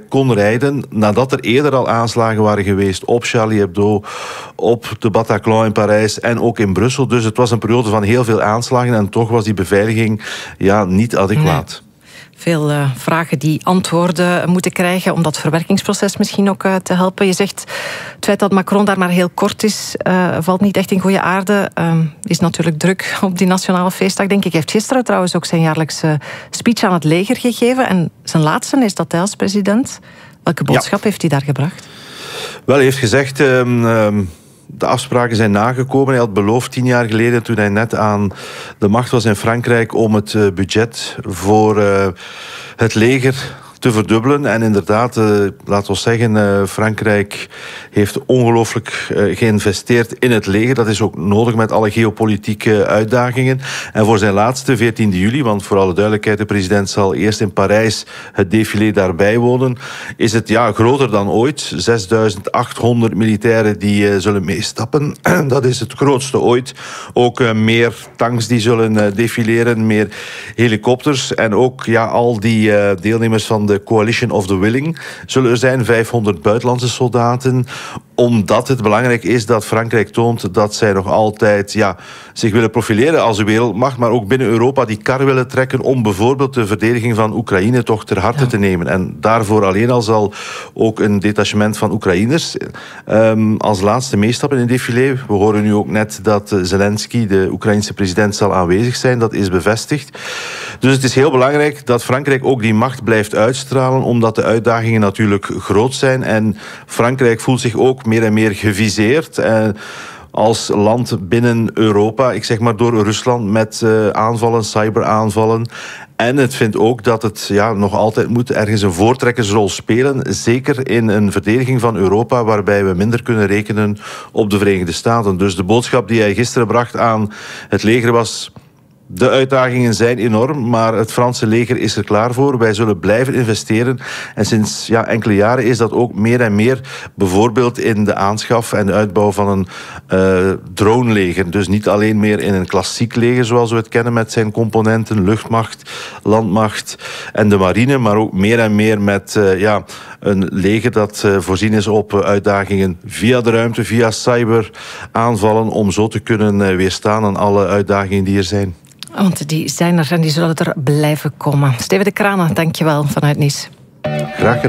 Frankrijk kon rijden nadat er eerder al aanslagen waren geweest op Charlie Hebdo, op de Bataclan in Parijs en ook in Brussel. Dus het was een periode van heel veel aanslagen en toch was die beveiliging niet adequaat. Nee. Veel vragen die antwoorden moeten krijgen om dat verwerkingsproces misschien ook te helpen. Je zegt, het feit dat Macron daar maar heel kort is, valt niet echt in goede aarde. Is natuurlijk druk op die nationale feestdag, denk ik. Hij heeft gisteren trouwens ook zijn jaarlijkse speech aan het leger gegeven. En zijn laatste is dat hij als president. Welke boodschap heeft hij daar gebracht? Wel, hij heeft gezegd, de afspraken zijn nagekomen. Hij had beloofd 10 jaar geleden, toen hij net aan de macht was in Frankrijk, om het budget voor het leger te verdubbelen. En inderdaad, laten we zeggen, Frankrijk heeft ongelooflijk geïnvesteerd in het leger. Dat is ook nodig met alle geopolitieke uitdagingen. En voor zijn laatste, 14 juli, want voor alle duidelijkheid, de president zal eerst in Parijs het défilé daarbij wonen, is het groter dan ooit. 6.800 militairen die zullen meestappen. Dat is het grootste ooit. Ook meer tanks die zullen defileren, meer helikopters. En ook al die deelnemers van de Coalition of the Willing zullen er zijn, 500 buitenlandse soldaten, omdat het belangrijk is dat Frankrijk toont dat zij nog altijd zich willen profileren als een wereldmacht, maar ook binnen Europa die kar willen trekken om bijvoorbeeld de verdediging van Oekraïne toch ter harte te nemen. En daarvoor alleen al zal ook een detachement van Oekraïners als laatste meestappen in het défilé. We horen nu ook net dat Zelensky, de Oekraïnse president, zal aanwezig zijn. Dat is bevestigd. Dus het is heel belangrijk dat Frankrijk ook die macht blijft uitstralen, omdat de uitdagingen natuurlijk groot zijn. En Frankrijk voelt zich ook meer en meer geviseerd als land binnen Europa. Ik zeg maar door Rusland met aanvallen, cyberaanvallen. En het vindt ook dat het nog altijd moet ergens een voortrekkersrol spelen. Zeker in een verdediging van Europa, waarbij we minder kunnen rekenen op de Verenigde Staten. Dus de boodschap die hij gisteren bracht aan het leger was: de uitdagingen zijn enorm, maar het Franse leger is er klaar voor. Wij zullen blijven investeren. En sinds enkele jaren is dat ook meer en meer, bijvoorbeeld in de aanschaf en de uitbouw van een droneleger. Dus niet alleen meer in een klassiek leger zoals we het kennen met zijn componenten, luchtmacht, landmacht en de marine, maar ook meer en meer met een leger dat voorzien is op uitdagingen via de ruimte, via cyberaanvallen, om zo te kunnen weerstaan aan alle uitdagingen die er zijn. Want die zijn er en die zullen er blijven komen. Steven de Kranen, dankjewel vanuit Nice. Graag gedaan.